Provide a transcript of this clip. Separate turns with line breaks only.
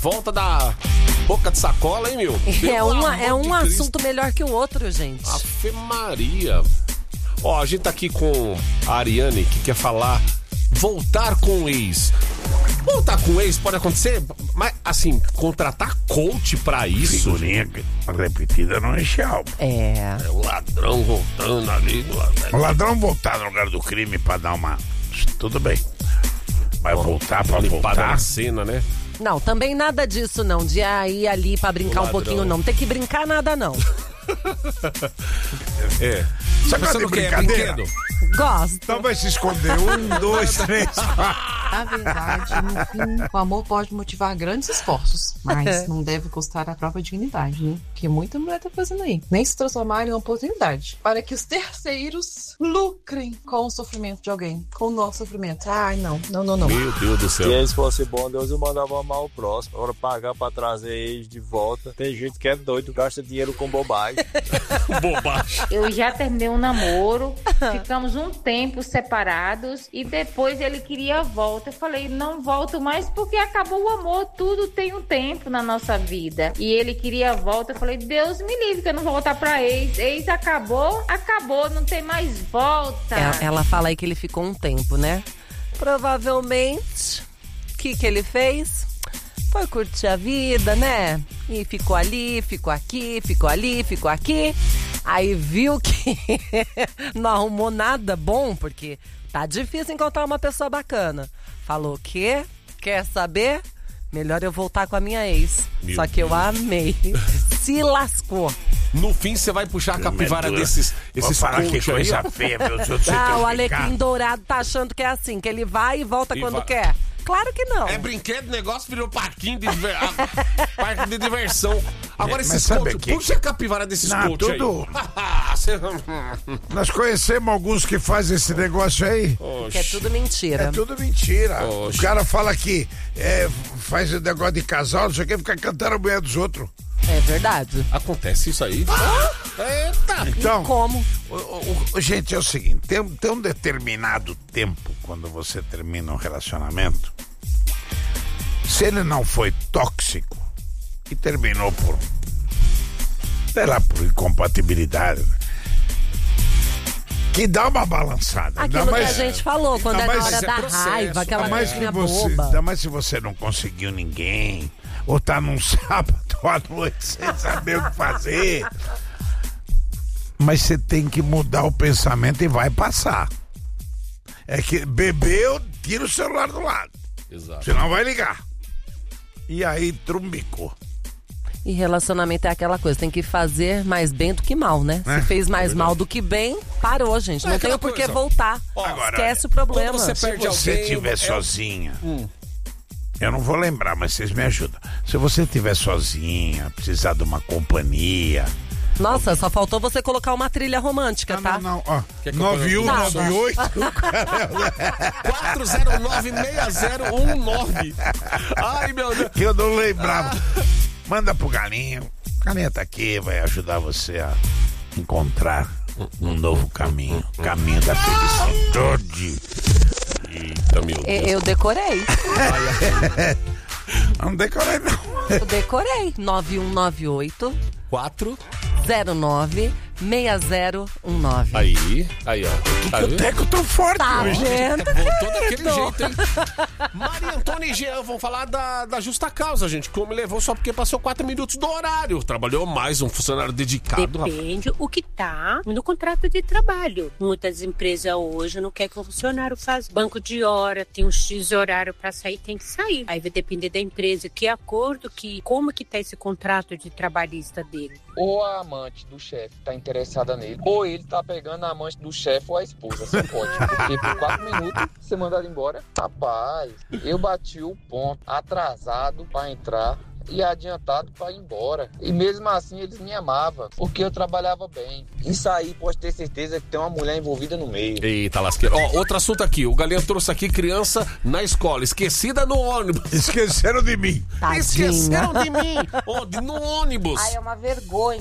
volta da boca de sacola, hein, meu?
É um assunto melhor que o outro, gente.
Ave Maria. Ó, a gente tá aqui com a Ariane, que quer falar voltar com o ex. Voltar com o ex pode acontecer, mas assim, contratar coach pra isso.
Figurinha repetida não enche a alma.
É o ladrão voltando ali.
O ladrão voltar no lugar do crime pra dar uma... Tudo bem. Mas voltar pra voltar...
na cena, né?
Não, também nada disso não, de ir ali pra brincar um pouquinho não. Não tem que brincar nada não.
Você gosta de brincadeira?
Gosto.
Então vai se esconder. 1, 2, 3, 4.
Na verdade, no fim, o amor pode motivar grandes esforços, mas não deve custar a própria dignidade, né? Que muita mulher tá fazendo aí. Nem se transformar em uma oportunidade para que os terceiros lucrem com o sofrimento de alguém, com o nosso sofrimento. Ai, não.
Meu Deus do céu.
Se eles fossem bons, Deus não mandava amar o próximo. Agora pagar pra trazer eles de volta. Tem gente que é doido, gasta dinheiro com bobagem.
Bobagem.
Eu já terminei um namoro, ficamos um tempo separados e depois ele queria a volta. Eu falei, não volto mais porque acabou o amor, tudo tem um tempo na nossa vida. E ele queria a volta, eu falei, Deus me livre que eu não vou voltar pra ex. Ex acabou, não tem mais volta.
Ela fala aí que ele ficou um tempo, né? Provavelmente, o que ele fez? Foi curtir a vida, né? E ficou ali, ficou aqui, ficou ali, ficou aqui. Aí viu que não arrumou nada bom, porque tá difícil encontrar uma pessoa bacana. Falou o quê? Quer saber? Melhor eu voltar com a minha ex. Só que eu amei. Se lascou.
No fim, você vai puxar a capivara desses
coach aí. Feia,
o Alecrim Dourado tá achando que é assim, que ele vai e volta quando quer. Claro que não.
É brinquedo, negócio virou parquinho de parque de diversão. Agora esses
coach,
puxa a capivara desses coach
tudo... aí. Nós conhecemos alguns que fazem esse negócio aí.
Que é tudo mentira.
É tudo mentira. O cara fala que faz o negócio de casal, não sei o que, fica cantando a mulher dos outros.
É verdade.
Acontece isso aí?
Eita! Então,
como?
Gente, é o seguinte, tem um determinado tempo quando você termina um relacionamento, se ele não foi tóxico e terminou por, sei lá, por incompatibilidade, que dá uma balançada.
Aquilo que a gente falou, quando é na hora da raiva, aquela coisinha boba.
Ainda mais se você não conseguiu ninguém, ou tá num sábado à noite sem saber o que fazer. Mas você tem que mudar o pensamento e vai passar. É que bebeu, tira o celular do lado.
Exato.
Senão vai ligar. E aí trumbicou.
E relacionamento é aquela coisa, tem que fazer mais bem do que mal, né? Se fez mais mal do que bem, parou, gente. Não tem por que voltar.
Agora,
esquece o problema.
Você
se você estiver sozinha, eu não vou lembrar, mas vocês me ajudam. Se você estiver sozinha, precisar de uma companhia...
Nossa, só faltou você colocar uma trilha romântica, tá?
Não, ó. 9198
4096019. Ai, meu Deus.
Que eu não lembrava. Manda pro Galinho. O Galinho tá aqui, vai ajudar você a encontrar um novo caminho. Caminho da felicidade.
Eita, meu Deus.
Eu decorei.
Não decorei, não.
Eu decorei. 9198 096019.
Aí, ó.
Tá o Teco tão forte,
tá vendo?
Voltou daquele jeito, hein? Maria Antônia e Jean vão falar da justa causa, gente. Como levou só porque passou 4 minutos do horário. Trabalhou mais, um funcionário dedicado.
Depende o que tá no contrato de trabalho. Muitas empresas hoje não querem que o funcionário faça banco de hora, tem um X horário pra sair, tem que sair. Aí vai depender da empresa, que acordo, como que tá esse contrato de trabalhista dele.
Ou a amante do chefe tá interessada nele, ou ele tá pegando a amante do chefe ou a esposa. Você pode. Porque por 4 minutos ser mandado embora. Rapaz, eu bati o ponto atrasado pra entrar e adiantado pra ir embora. E mesmo assim eles me amavam, porque eu trabalhava bem. Isso aí pode ter certeza que tem uma mulher envolvida no meio.
Eita lasqueira. Ó, outro assunto aqui. O Galinha trouxe aqui criança na escola, esquecida no ônibus.
Esqueceram de mim.
Tadinha.
Esqueceram de mim. No ônibus.
Ai, é uma vergonha.